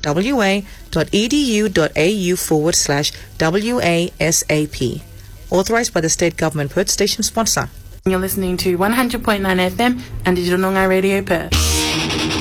perth.wa.edu.au/WASAP. Authorised by the State Government, Perth Station Sponsor. You're listening to 100.9 FM and Digital Noongar Radio Perth.